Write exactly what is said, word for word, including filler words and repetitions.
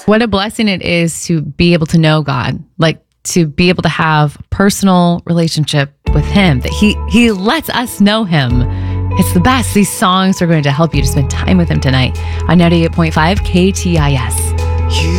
What a blessing it is to be able to know God, like to be able to have personal relationship with him, that he, he lets us know him. It's the best. These songs are going to help you to spend time with him tonight on ninety-eight point five K T I S. You